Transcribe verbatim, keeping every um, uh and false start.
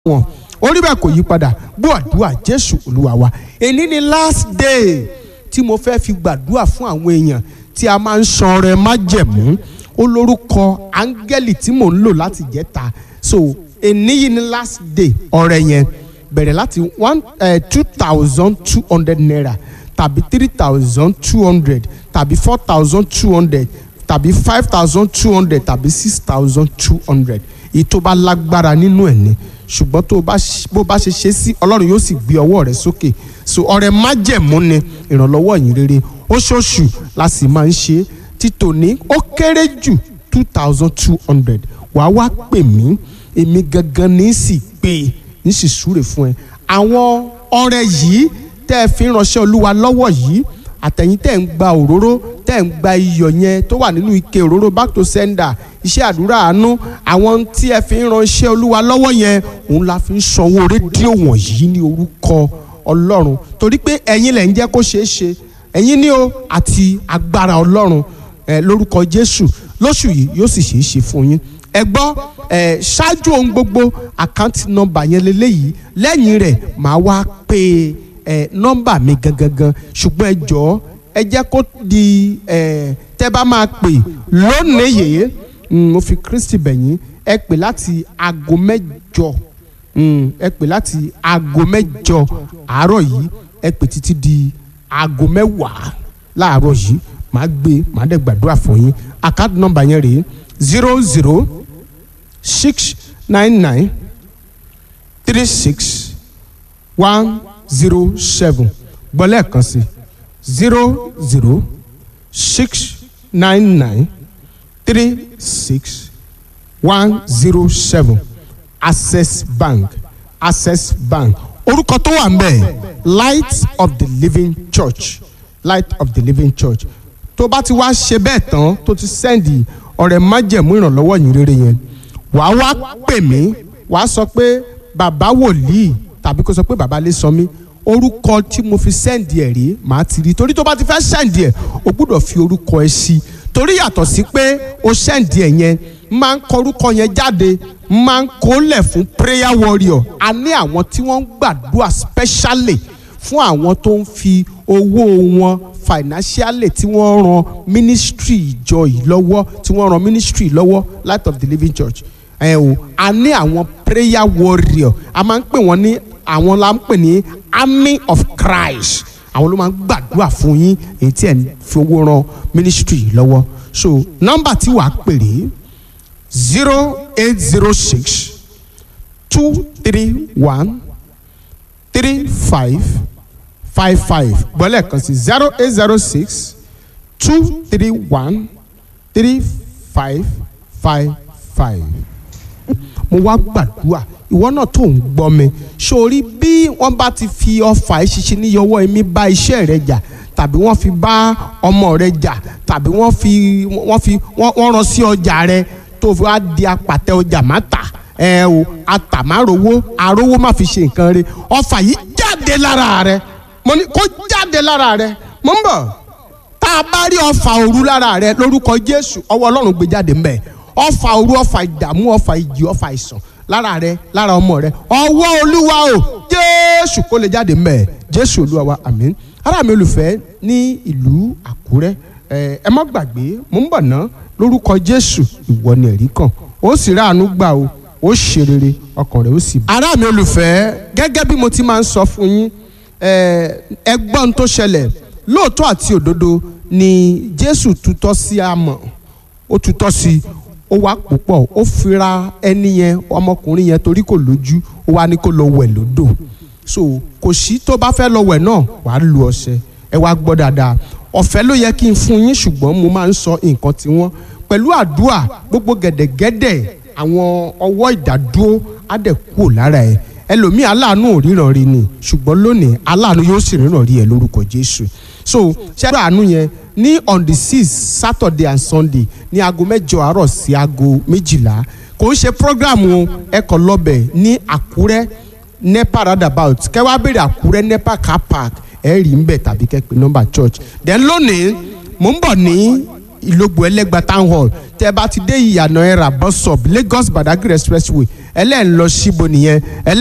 wọn orí bẹ́ẹ̀ kò yí padà gbọ́ àdúrà Jésù Olúwa wa. Èní ni last day tí mo fẹ́ fi gbàdúrà fún àwọn èèyàn tí a máa ń san ọrẹ májẹ̀mú ó lórúkọ áńgẹ́lì tí mò ń lò láti jẹ́ta. So èní yìí ni last day ọrẹ yẹn bẹ̀rẹ̀ láti one two thousand two hundred naira tàbí three thousand two hundred tàbí four thousand two hundred tàbí five thousand two hundred tàbí six thousand two hundred èyí tó bá lágbára nínú ẹ̀ ni ṣùgbọ́n tó bó bá ṣe ṣe sí Ọlọ́run yóò sì gbé ọwọ́ rẹ̀ sókè. So ọrẹ májẹ̀mú ni ìrànlọ́wọ́ yìí rere oṣooṣù la sì máa ń ṣe títò ní ó kéré jù two thousand two hundred wàá wá pè mí èmi gangan ní sì pé ní sì súre fún ẹ. Àwọn ọrẹ yìí tẹ́ ẹ fi ránṣẹ́ Olúwa lọ́wọ́ yìí àtẹ̀yìn tẹ́ ń gba òróró tẹ́ ń gba iyọ̀ yẹn tó wà nínú ike òróró back to sender iṣẹ́ àdúrà àánú àwọn tí ẹ fi ń ránṣẹ́ Olúwa lọ́wọ́ yẹn òun la fi ń sanwó rédíò wọ̀nyí ní orúkọ Ọlọ́run torí pé ẹ̀yin lẹ̀ ń jẹ́ kó ṣeé ṣe ẹ̀yin ní o àti agbára Ọlọ́run ẹ lórúkọ Jésù lóṣù yìí yóò sì ṣeé ṣe fún yín. Ẹ gbọ́ ẹ ṣáájú ohun gbogbo àkáǹtì nọ́mbà yẹn lélẹ́yìí lẹ́yìn rẹ̀ màá wá pé ẹ nọ́mbà mi gangan ṣùgbọ́n ẹ jọ̀ọ́ ẹ jẹ́ kó di ẹ tẹ́ bá máa pè lónìí yìí mo fi Kristi bẹ̀yìn ẹ pè láti aago mẹ́jọ ẹ pè láti aago mẹ́jọ àárọ̀ yìí ẹ pè títí di aago mẹ́wàá láàárọ̀ yìí màá gbé màá dẹ̀ gbàdúrà fún yín. àkáǹtì nọ́mbà yẹn rèé zero zero six nine nine three six one zero seven gbọ́lẹ̀ kan sí zero zero six nine nine three six one zero seven Access Bank Access Bank orúkọ tó wà ńbẹ̀ Light of the Living Church Light of the Living Church. Tó bá ti wá ṣe bẹ́ẹ̀ tán tó ti sẹ́ndì ọ̀rẹ́ májẹ̀mú ìrànlọ́wọ́ yìí rere yẹn wàá wá pè mí wàá sọ pé bàbá wòlíì tàbí kó sọ pé bàbá lè sọ mí orúkọ tí mo fi sẹ́ǹdì ẹ̀ rí màá ti rí torí tó bá ti fẹ́ sẹ́ǹdì ẹ̀ o gbúdọ̀ fi orúkọ ẹ sí torí yàtọ̀ sí pé o sẹ́ǹdì ẹ̀ yẹn máa ń kọ orúkọ yẹn jáde máa ń kólẹ̀ fún prayer warrior. A ní àwọn tí wọ́n ń gbàdúrà specially fún àwọn tó ń fi owó wọn financially tí wọ́n ran ministry ìjọ yìí lọ́wọ́ tí wọ́n ran ministry lọ́wọ́ Light of the Living Church. ẹ o a ní àwọn prayer warrior a máa ń pè wọ́n ní àwọn la ń pè ní Army of Christ àwọn ló máa ń gbàdúrà fún yín èyí tí ẹ̀ ń fi owó ran ministry lọ́wọ́. So nọ́mbà tí wàá pèrè zero eight zero six two three one three five five five gbọ́lẹ̀ kan sí zero eight zero six two three one three five five five. Mo wá gbàdúrà ìwọ náà tó ń gbọ́ mi sórí bí wọ́n bá ti fi ọfà ìṣiṣẹ́ níyọwọ́ ẹ̀mí bá iṣẹ́ rẹ jà tàbí wọ́n fi bá ọmọ rẹ jà tàbí wọ́n fi wọ́n fi wọ́n rán sí ọjà rẹ tó fi wá di apàtẹ ọjà má tà ẹ o ata má rówó arówó má fi ṣe nǹkan rẹ ọfà yìí jáde lára rẹ mo ní kó jáde lára rẹ mo ń bọ̀ tá a bá rí ọfà òru lára rẹ lórúkọ Jésù ọwọ́ Ọlọ́run gbé jáde mbẹ̀ ọfà òru ọfà ìdààmú ọfà ìjì ọfà ìsàn lára rẹ lára ọmọ rẹ ọwọ́ Olúwa o Jésù kó lè jáde mbẹ̀ Jésù Olúwa wa àmín. Ará mi olùfẹ́ ní ìlú Àkúrẹ́ ẹ má gbàgbé mo ń bọ̀ ná lórúkọ Jésù ìwọ ni ẹ̀rí kan ó sì ráàánú gbà o ó ṣe rere ọkàn rẹ ó sì. Ará mi olùfẹ́ gẹ́gẹ́ bí mo ti máa ń sọ fún yín ẹgbọ́n tó ṣẹlẹ̀ lóòótọ́ àti òdodo ni Jésù tutọ́ sí àmọ́ ó tutọ́ sí ó wá púpọ̀ ó fira ẹni yẹn ọmọkùnrin yẹn torí kò lójú ó wá ní kó lọ wẹ̀ lódò. So kò sí tó bá fẹ́ lọ wẹ̀ náà wàá lu ọṣẹ ẹ wá gbọ́ dáadáa ọ̀fẹ́ ló yẹ kí n fún yín ṣùgbọ́n mo máa ń sọ nǹkan tí wọ́n pẹ̀lú àdúrà gbogbo gẹ̀dẹ̀gẹ̀dẹ̀ àwọn ọwọ́ ìdádúró á dẹ̀ kúrò lára ẹ̀ ẹlòmíì aláàánú ò ríran rí ni ṣùgbọ́n lónìí aláàánú yóò sì ríran rí ẹ lórúkọ Jésù. So ṣẹ́rọ àánú yẹn ní on the sixth Saturday and Sunday ní aago mẹ́jọ àárọ̀ sí aago méjìlá kò ń ṣe program o ẹ̀kọ́ lọ́bẹ̀ ní Àkúrẹ́ nepa roundabout kẹwàá béèrè Àkúrẹ́ nepa car park ẹ rí ń bẹ̀ tàbí kẹ́pẹ́ nọ́mbà church. Then lónìí mò ń bọ̀ ní ìlógbò ẹlẹ́gba town hall tẹ́ bá ti dé ìyànà ẹ̀rà bus stop Lagos Badagry expressway ẹlẹ́ẹ̀ ń lọ síbo nìyẹn.